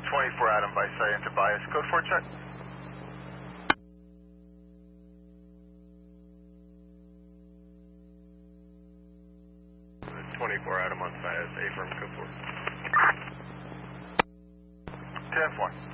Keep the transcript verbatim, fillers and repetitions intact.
twenty-four Adam by Science to bias. Code four check. twenty-four Adam on bias, A firm, code four. ten four.